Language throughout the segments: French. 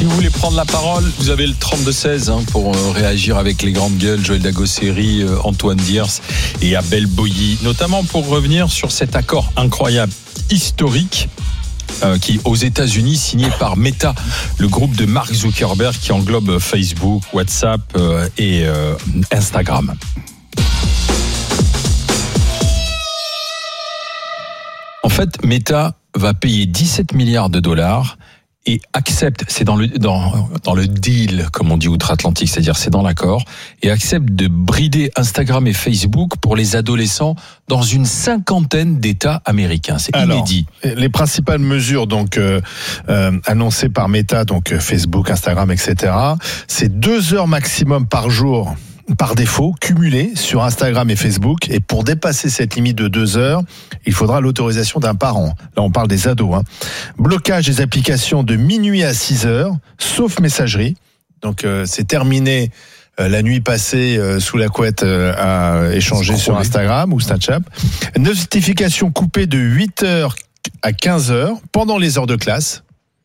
vous voulez prendre la parole, vous avez le 32-16 pour réagir avec les grandes gueules, Joël Dagosseri, Antoine Diers et Abel Boilly, notamment pour revenir sur cet accord incroyable, historique, qui aux États-Unis signé par Meta, le groupe de Mark Zuckerberg qui englobe Facebook, WhatsApp et Instagram. En fait, Meta va payer 17 milliards de dollars et accepte, c'est dans le deal, comme on dit outre-Atlantique, c'est-à-dire c'est dans l'accord, et accepte de brider Instagram et Facebook pour les adolescents dans une 50aine d'États américains. C'est inédit. Les principales mesures donc annoncées par Meta, donc Facebook, Instagram, etc., c'est 2 heures maximum par jour par défaut, cumulé sur Instagram et Facebook. Et pour dépasser cette limite de 2 heures, il faudra l'autorisation d'un parent. Là, on parle des ados. Blocage des applications de minuit à 6 heures, sauf messagerie. Donc, c'est terminé la nuit passée sous la couette à échanger sur Instagram ou Snapchat. Notification coupée de 8 heures à 15 heures pendant les heures de classe.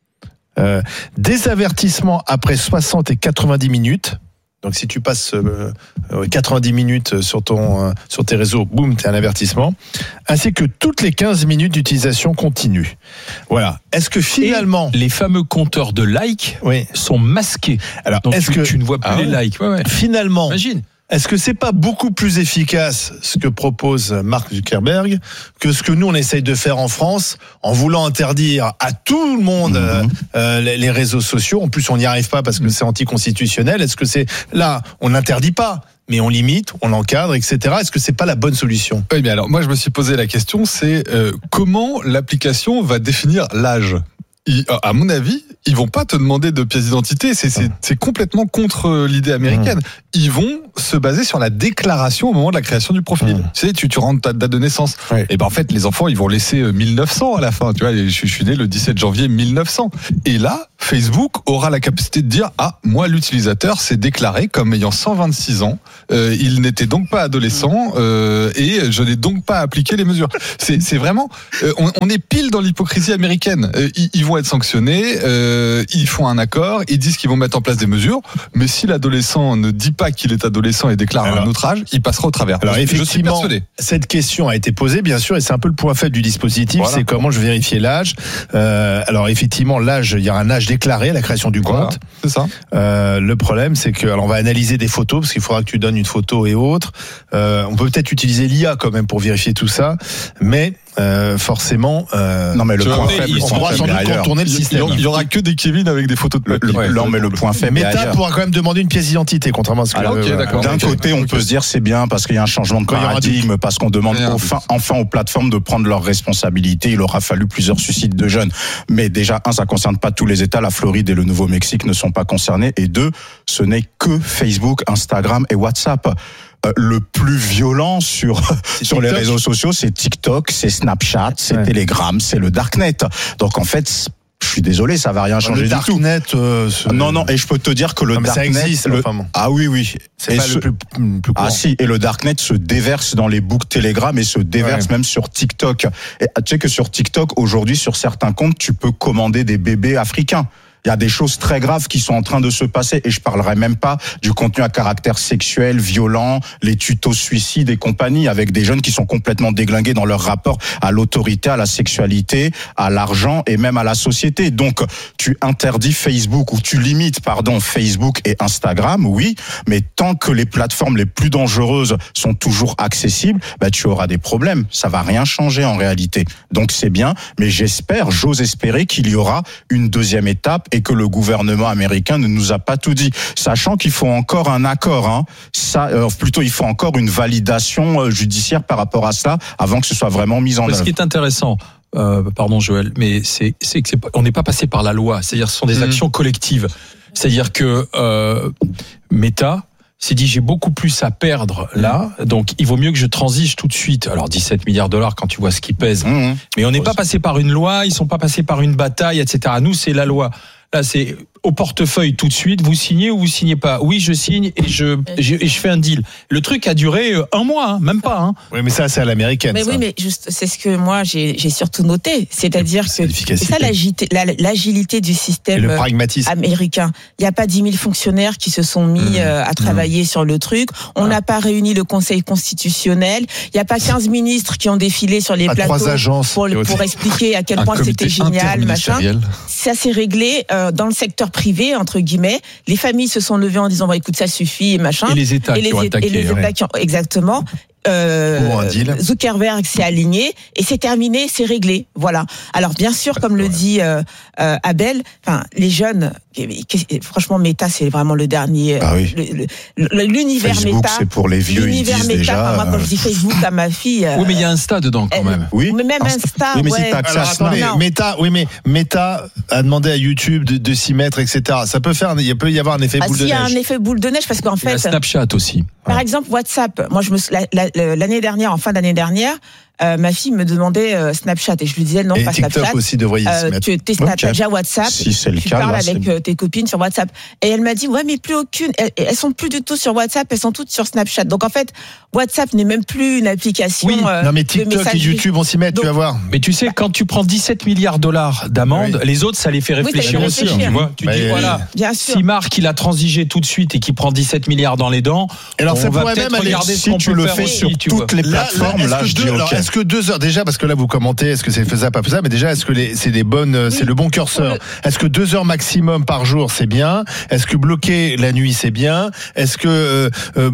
Des avertissements après 60 et 90 minutes. Donc si tu passes 90 minutes sur tes réseaux, boum, t'as un avertissement. Ainsi que toutes les 15 minutes d'utilisation continue. Voilà. Est-ce que finalement... Et les fameux compteurs de likes sont masqués. Alors, donc tu ne vois plus les likes. Finalement... Imagine. Est-ce que c'est pas beaucoup plus efficace ce que propose Mark Zuckerberg que ce que nous on essaye de faire en France en voulant interdire à tout le monde les réseaux sociaux? En plus on n'y arrive pas parce que c'est anticonstitutionnel. Est-ce que c'est là on n'interdit pas mais on limite, on encadre, etc. Est-ce que c'est pas la bonne solution? Oui, mais alors moi je me suis posé la question, c'est comment l'application va définir l'âge? À mon avis, ils vont pas te demander de pièce d'identité. C'est complètement contre l'idée américaine. Ils vont se baser sur la déclaration au moment de la création du profil. Tu sais, tu rentres ta date de naissance. Et ben en fait, les enfants, ils vont laisser 1900 à la fin. Tu vois, je suis né le 17 janvier 1900. Et là, Facebook aura la capacité de dire moi l'utilisateur s'est déclaré comme ayant 126 ans. Il n'était donc pas adolescent et je n'ai donc pas appliqué les mesures. C'est vraiment, on est pile dans l'hypocrisie américaine. Ils vont être sanctionnés, ils font un accord, ils disent qu'ils vont mettre en place des mesures, mais si l'adolescent ne dit pas qu'il est adolescent et déclare un autre âge, il passera au travers. Alors effectivement, cette question a été posée, bien sûr, et c'est un peu le point faible du dispositif, c'est comment je vérifie l'âge. Alors effectivement, l'âge, il y a un âge déclaré à la création du compte. C'est ça. Le problème, c'est que, alors on va analyser des photos, parce qu'il faudra que tu donnes une photo et autres. On peut peut-être utiliser l'IA quand même pour vérifier tout ça, mais forcément, non mais le point faible, on pourra sans doute contourner le système. Il y aura que des Kevin avec des photos de papy. Non mais le point faible. Meta pourra quand même demander une pièce d'identité, contrairement à ce que. D'un côté, on peut se dire c'est bien parce qu'il y a un changement de paradigme, parce qu'on demande enfin aux plateformes de prendre leurs responsabilités. Il aura fallu plusieurs suicides de jeunes, mais déjà ça concerne pas tous les États. La Floride et le Nouveau-Mexique ne sont pas concernés. Et 2, ce n'est que Facebook, Instagram et WhatsApp. Le plus violent sur les réseaux sociaux, c'est TikTok, c'est Snapchat, c'est Telegram, c'est le Darknet. Donc en fait, je suis désolé, ça va rien changer du tout. Darknet, non, et je peux te dire que le Darknet, ça existe. Oui. C'est pas le plus courant. Et le Darknet se déverse dans les boucles Telegram et se déverse même sur TikTok. Et tu sais que sur TikTok, aujourd'hui, sur certains comptes, tu peux commander des bébés africains. Il y a des choses très graves qui sont en train de se passer et je parlerai même pas du contenu à caractère sexuel, violent, les tutos suicides et compagnie, avec des jeunes qui sont complètement déglingués dans leur rapport à l'autorité, à la sexualité, à l'argent et même à la société. Donc, tu interdis Facebook ou tu limites, Facebook et Instagram, oui, mais tant que les plateformes les plus dangereuses sont toujours accessibles, tu auras des problèmes. Ça va rien changer en réalité. Donc c'est bien, mais j'ose espérer qu'il y aura une deuxième étape et que le gouvernement américain ne nous a pas tout dit, sachant qu'il faut encore un accord. Plutôt, il faut encore une validation judiciaire par rapport à cela avant que ce soit vraiment mis en œuvre. Ce qui est intéressant, pardon Joël, mais on n'est pas passé par la loi. C'est-à-dire, ce sont des actions collectives. C'est-à-dire que Meta s'est dit j'ai beaucoup plus à perdre là, donc il vaut mieux que je transige tout de suite. Alors 17 milliards de dollars quand tu vois ce qu'ils pèsent. Mais on n'est pas passé par une loi, ils sont pas passés par une bataille, etc. Nous, c'est la loi. Là, au portefeuille tout de suite. Vous signez ou vous signez pas? Oui, je signe et je fais un deal. Le truc a duré 1 mois, hein, même pas. Hein. Oui, mais ça, c'est à l'américaine. Mais ça. oui, mais juste, c'est ce que moi j'ai surtout noté, c'est-à-dire que c'est ça l'agilité du système et le pragmatisme américain. Il n'y a pas 10 000 fonctionnaires qui se sont mis à travailler sur le truc. On n'a pas réuni le Conseil constitutionnel. Il n'y a pas 15 ministres qui ont défilé sur les plateaux pour expliquer à quel point c'était génial, machin. Ça s'est réglé dans le secteur privé, entre guillemets. Les familles se sont levées en disant écoute, ça suffit, machin. Et les États qui ont attaqué. Et les États qui ont, exactement. Zuckerberg s'est aligné et c'est terminé, c'est réglé. Voilà. Alors bien sûr, comme le dit Abel, enfin les jeunes, franchement Meta c'est vraiment le dernier. Ah oui. L'univers Facebook, Meta. c'est pour les vieux. L'univers ils disent Meta. déjà. Moi quand je dis Facebook à ma fille. Oui, mais il y a Insta dedans quand même. Oui. Mais même Insta. Oui, mais ouais. si t'as accès à Alors attendez, Meta a demandé à YouTube de s'y mettre, etc. Ça peut faire, il peut y avoir un effet boule de neige. Il y a un effet boule de neige parce qu'en fait. Il y a Snapchat aussi. Par exemple, WhatsApp. Moi, l'année dernière, en fin d'année dernière, ma fille me demandait Snapchat et je lui disais non, pas TikTok Snapchat. Aussi devrait y se mettre. T'as déjà WhatsApp. Si c'est le tu cas, parles là, avec tes copines sur WhatsApp. Et elle m'a dit ouais, mais plus aucune. Elles sont plus du tout sur WhatsApp. Elles sont toutes sur Snapchat. Donc en fait, WhatsApp n'est même plus une application. Oui. Non mais TikTok et YouTube, on s'y met. Tu vas voir. Mais tu sais, quand tu prends 17 milliards $ d'amende, les autres, ça les fait réfléchir aussi. Tu vois, tu dis voilà. Bien sûr. Si Marc il a transigé tout de suite et qu'il prend 17 milliards dans les dents, alors ça on va pourrait peut-être même aller. regarder Si tu le fais sur toutes les plateformes, là, je dis ok. Est-ce que 2 heures déjà, parce que là vous commentez, est-ce que c'est faisable, pas faisable, mais déjà est-ce que c'est des bonnes, c'est le bon curseur. Est-ce que 2 heures maximum par jour c'est bien? Est-ce que bloquer la nuit c'est bien? Est-ce que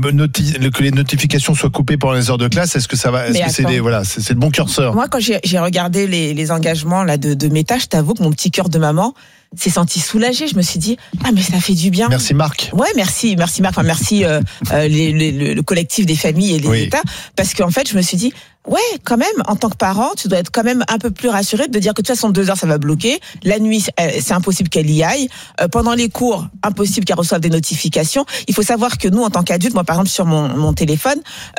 que les notifications soient coupées pendant les heures de classe? Est-ce que ça va? Est-ce que c'est c'est le bon curseur? Moi quand j'ai regardé les engagements là de Meta, je t'avoue que mon petit cœur de maman s'est senti soulagé. Je me suis dit mais ça fait du bien. Merci Marc. Ouais, merci Marc. Enfin merci le collectif des familles et des États, parce qu'en fait je me suis dit ouais, quand même, en tant que parent, tu dois être quand même un peu plus rassuré de dire que de toute façon 2 heures ça va bloquer. La nuit, c'est impossible qu'elle y aille. Pendant les cours, impossible qu'elle reçoive des notifications. Il faut savoir que nous, en tant qu'adultes, moi par exemple sur mon téléphone,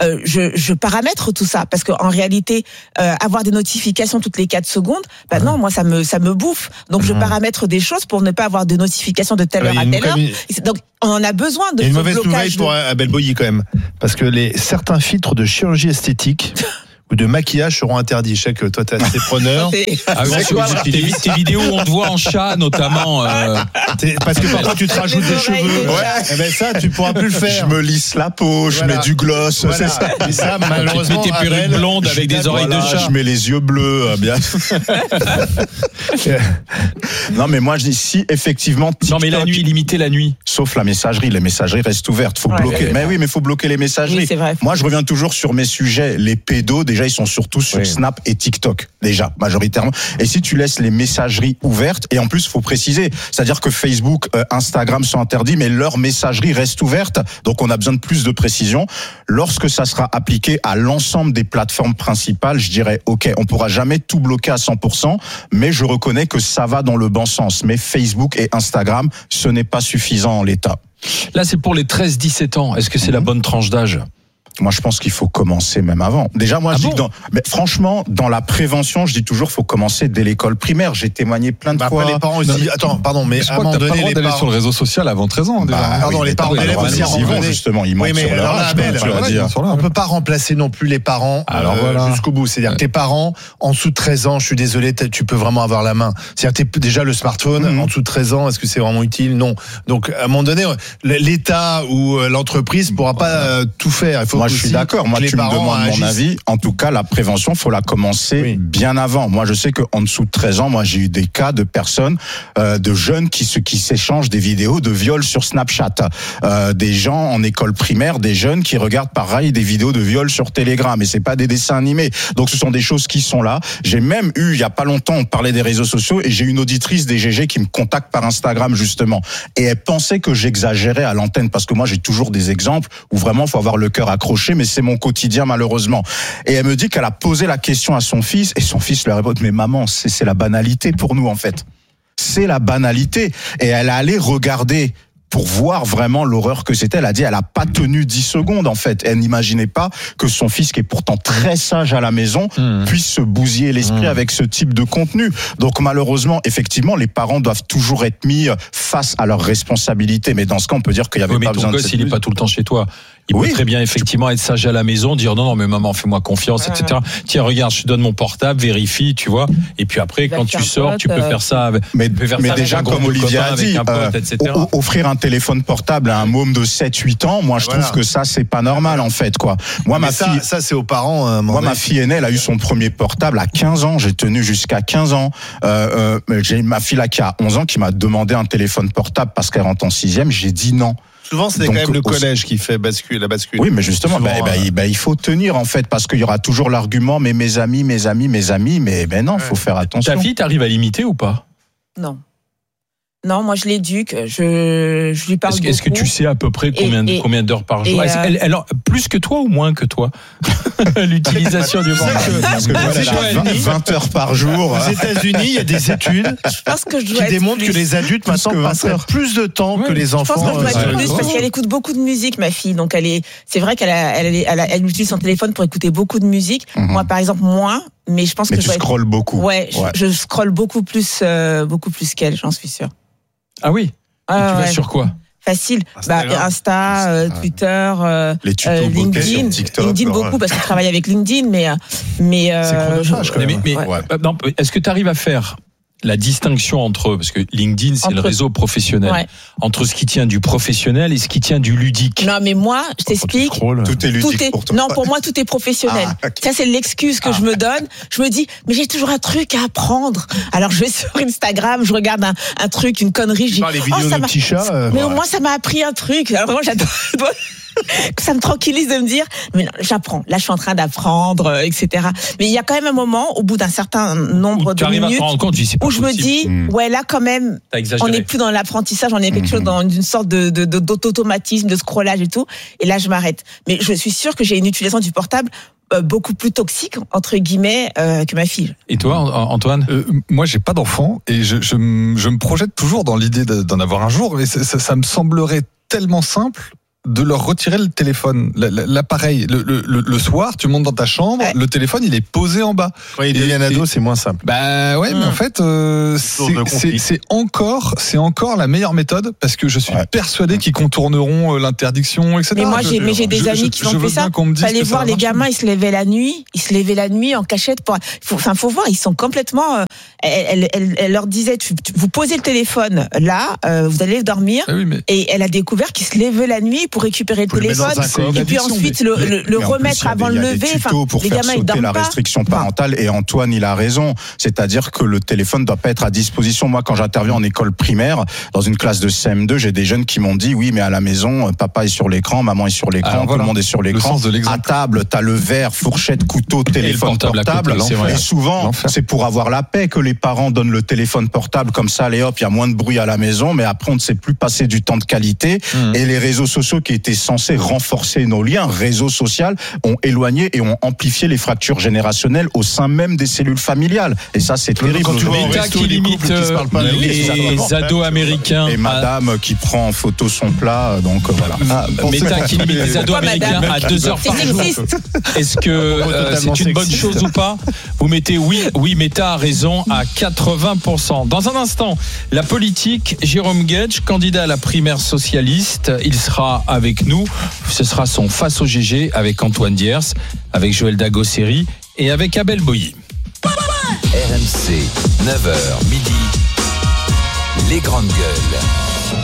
je paramètre tout ça parce qu'en réalité, avoir des notifications toutes les 4 secondes, non, moi ça me bouffe. Donc je paramètre des choses pour ne pas avoir de notifications de telle heure à telle heure. Donc on en a besoin de. Et une mauvaise blocage nouvelle pour Abel Boilly quand même, parce que certains filtres de chirurgie esthétique ou de maquillage seront interdits. Je sais que toi, t'es assez preneur. Tes vidéos où on te voit en chat, notamment. Parce que parfois, tu te rajoutes des cheveux. Ouais. Et ben ça, tu pourras plus le faire. Je me lisse la peau, je mets du gloss, c'est ça. Et ça, malheureusement, tu mets tes perruques blondes avec des oreilles de chat. Je mets les yeux bleus, bien. Non, mais moi, je dis si effectivement. TikTok, non, mais la nuit, limiter la nuit. Sauf la messagerie. Les messageries restent ouvertes. Faut bloquer. Mais oui, mais faut bloquer les messageries. Oui, c'est vrai. Moi, je reviens toujours sur mes sujets. Les pédos, déjà, ils sont surtout sur Snap et TikTok. Déjà, majoritairement. Et si tu laisses les messageries ouvertes, et en plus, faut préciser, c'est-à-dire que Facebook, Instagram sont interdits, mais leur messagerie reste ouverte. Donc, on a besoin de plus de précision. Lorsque ça sera appliqué à l'ensemble des plateformes principales, je dirais, OK, on pourra jamais tout bloquer à 100%, mais je reconnais que ça va dans le bon sens. Mais Facebook et Instagram, ce n'est pas suffisant en l'état. Là, c'est pour les 13-17 ans. Est-ce que c'est la bonne tranche d'âge ? Moi, je pense qu'il faut commencer même avant. Déjà, moi, je dis que mais franchement, dans la prévention, je dis toujours, faut commencer dès l'école primaire. J'ai témoigné plein de fois. Les parents aussi. Attends, pardon, mais à un moment donné, les parents sur le réseau social avant 13 ans. Déjà. Pardon, les parents d'élèves aussi. Ils vont justement, ils montent sur leur âge. On peut pas remplacer non plus les parents jusqu'au bout. C'est-à-dire que tes parents en dessous de 13 ans, je suis désolé, tu peux vraiment avoir la main. C'est-à-dire que déjà le smartphone en dessous de 13 ans, est-ce que c'est vraiment utile ? Non. Donc à un moment donné, l'État ou l'entreprise pourra pas tout faire. Il faut moi, je suis d'accord. Moi, tu me demandes mon avis. En tout cas, la prévention, faut la commencer bien avant. Moi, je sais qu'en dessous de 13 ans, moi, j'ai eu des cas de personnes, de jeunes qui s'échangent des vidéos de viol sur Snapchat. Des gens en école primaire, des jeunes qui regardent pareil des vidéos de viol sur Telegram. Et c'est pas des dessins animés. Donc, ce sont des choses qui sont là. J'ai même eu, il y a pas longtemps, on parlait des réseaux sociaux et j'ai une auditrice des GG qui me contacte par Instagram, justement. Et elle pensait que j'exagérais à l'antenne parce que moi, j'ai toujours des exemples où vraiment, faut avoir le cœur accroché, mais c'est mon quotidien malheureusement. Et elle me dit qu'elle a posé la question à son fils et son fils lui répond mais maman, c'est la banalité pour nous en fait. C'est la banalité. Et elle est allée regarder pour voir vraiment l'horreur que c'était. Elle a dit, elle a pas tenu 10 secondes, en fait. Elle n'imaginait pas que son fils, qui est pourtant très sage à la maison, puisse se bousiller l'esprit avec ce type de contenu. Donc, malheureusement, effectivement, les parents doivent toujours être mis face à leurs responsabilités. Mais dans ce cas, on peut dire qu'il y avait pas besoin de cette gosse, il est pas tout le temps chez toi. Il peut très bien effectivement être sage à la maison, dire non, mais maman, fais-moi confiance, etc. Tiens, regarde, je te donne mon portable, vérifie, tu vois. Et puis après, quand tu sors, tu peux faire ça. Mais déjà, comme Olivia a dit, offrir un téléphone portable à un môme de 7-8 ans, moi, je trouve que ça, c'est pas normal, en fait, quoi. Moi, ça, c'est aux parents. Moi, ma fille aînée, elle a eu son premier portable à 15 ans. J'ai tenu jusqu'à 15 ans. J'ai ma fille là qui a 11 ans qui m'a demandé un téléphone portable parce qu'elle rentre en 6e. J'ai dit non. Souvent, c'est quand même le collège qui fait la bascule. Oui, mais justement, il faut tenir, en fait, parce qu'il y aura toujours l'argument, mais mes amis, mais non, il faut faire attention. Ta fille, t'arrives à l'imiter ou pas? Non, moi je l'éduque, je lui parle beaucoup. Est-ce que tu sais à peu près combien d'heures par jour? Elle plus que toi ou moins que toi? L'utilisation du portable. Parce que elle a 20 heures par jour. Aux États-Unis, il y a des études qui démontrent que les adultes maintenant passent plus de temps que les enfants. Je pense que je dois être plus parce qu'elle écoute beaucoup de musique, ma fille. Donc c'est vrai qu'elle utilise son téléphone pour écouter beaucoup de musique. Moi, par exemple, moins. Mais je pense que tu scrolles beaucoup. Ouais, je scrolle beaucoup plus qu'elle, j'en suis sûre. Ah oui. Tu vas sur quoi? Facile. Insta, Twitter, les tutos LinkedIn. TikTok, LinkedIn beaucoup parce que je travaille avec LinkedIn, mais non, est-ce que tu arrives à faire la distinction entre, parce que LinkedIn, c'est le réseau professionnel, entre ce qui tient du professionnel et ce qui tient du ludique? Non, mais moi, je t'explique. Tout est ludique pour toi. Non, pour moi, tout est professionnel. Ça, c'est l'excuse que je me donne. Je me dis, mais j'ai toujours un truc à apprendre. Alors, je vais sur Instagram, je regarde un truc, une connerie, je dis, les vidéos de petits chats. Mais au moins, ça m'a appris un truc. Alors, vraiment, j'adore. Ça me tranquillise de me dire, mais non, j'apprends. Là, je suis en train d'apprendre, etc. Mais il y a quand même un moment, au bout d'un certain nombre de minutes, où je me dis, ouais, là, quand même, on n'est plus dans l'apprentissage, on est quelque chose dans une sorte d'automatisme, de scrollage et tout. Et là, je m'arrête. Mais je suis sûre que j'ai une utilisation du portable beaucoup plus toxique, entre guillemets, que ma fille. Et toi, Antoine? Moi, j'ai pas d'enfant et je me projette toujours dans l'idée d'en avoir un jour, mais ça me semblerait tellement simple de leur retirer le téléphone, l'appareil. Le soir, tu montes dans ta chambre, le téléphone, il est posé en bas. Quand il devient ado, c'est moins simple. Bah ouais, mais en fait, c'est encore la meilleure méthode parce que je suis persuadé qu'ils contourneront l'interdiction, etc. Mais moi, j'ai des amis qui ont fait ça. Fallait voir les gamins, ils se levaient la nuit en cachette. Faut voir, ils sont complètement. Elle leur disait, vous posez le téléphone là, vous allez dormir. Et elle a découvert qu'ils se levaient la nuit pour récupérer le téléphone et puis ensuite le remettre avant le lever. Pour faire sauter la restriction parentale. Et Antoine, il a raison. C'est-à-dire que le téléphone doit pas être à disposition. Moi, quand j'interviens en école primaire, dans une classe de CM2, j'ai des jeunes qui m'ont dit, oui, mais à la maison, papa est sur l'écran, maman est sur l'écran, tout le monde est sur l'écran. À table, t'as le verre, fourchette, couteau, téléphone portable. Et souvent, c'est pour avoir la paix que les parents donnent le téléphone portable comme ça, allez hop, il y a moins de bruit à la maison, mais après, on ne sait plus passer du temps de qualité. Et les réseaux sociaux qui étaient censés renforcer nos liens, réseaux sociaux, ont éloigné et ont amplifié les fractures générationnelles au sein même des cellules familiales. Et ça, c'est terrible. L'État qui limite les ados américains. Et madame qui prend en photo son plat, donc voilà. L'État qui limite les ados américains à 2 heures par jour. Est-ce que c'est une bonne chose ou pas? Vous mettez oui, Meta a raison à 80%. Dans un instant, la politique, Jérôme Guedj, candidat à la primaire socialiste, il sera avec nous. Ce sera son face au GG avec Antoine Diers, avec Joël Dagosseri et avec Abel Boilly. RMC, 9h midi, les grandes gueules.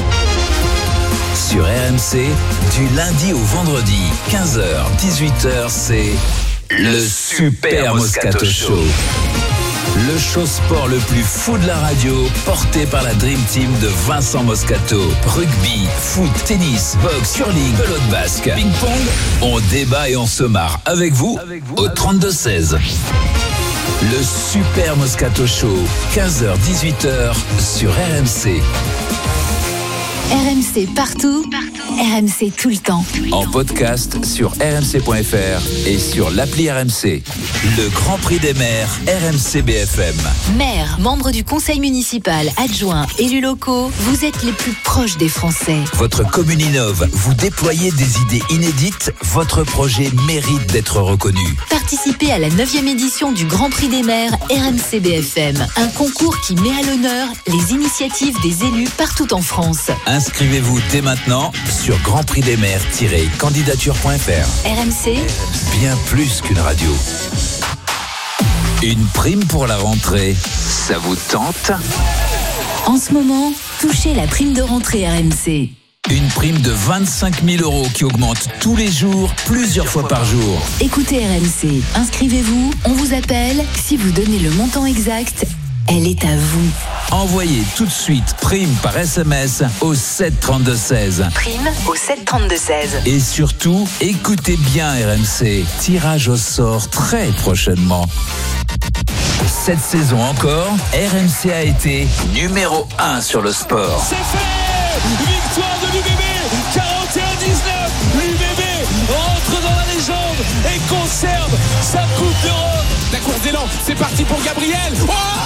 Sur RMC, du lundi au vendredi, 15h, 18h, c'est le Super Moscato Show. Le show sport le plus fou de la radio, porté par la Dream Team de Vincent Moscato. Rugby, foot, tennis, boxe, curling, pelote basque, ping-pong. On débat et on se marre avec vous au 32-16. Le Super Moscato Show, 15h-18h sur RMC. RMC. RMC partout, RMC tout le temps. En podcast sur rmc.fr et sur l'appli RMC. Le Grand Prix des maires RMC BFM. Maires, membres du conseil municipal, adjoints, élus locaux, vous êtes les plus proches des Français. Votre commune innove, vous déployez des idées inédites, votre projet mérite d'être reconnu. Participez à la 9e édition du Grand Prix des maires RMC BFM. Un concours qui met à l'honneur les initiatives des élus partout en France. Inscrivez-vous dès maintenant sur grandprixdesmaires-candidature.fr. RMC, Bien plus qu'une radio. Une prime pour la rentrée, ça vous tente ? en ce moment, touchez la prime de rentrée RMC. Une prime de 25 000 € qui augmente tous les jours, plusieurs fois par jour. Écoutez RMC, inscrivez-vous, on vous appelle. Si vous donnez le montant exact, elle est à vous. Envoyez tout de suite prime par SMS au 7 32 16. Prime au 7 32 16. Et surtout, écoutez bien RMC. Tirage au sort très prochainement. Cette saison encore, RMC a été numéro 1 sur le sport. C'est fait! Victoire de l'UBB, 41-19. L'UBB rentre dans la légende et conserve sa Coupe d'Europe. La course d'élan, c'est parti pour Gabriel. Oh!